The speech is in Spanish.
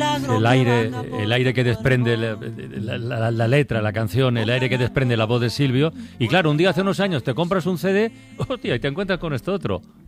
el aire que desprende la letra, la canción, el aire que desprende la voz de Silvio. Y claro, un día hace unos años te compras un CD, hostia, y te encuentras con esto otro.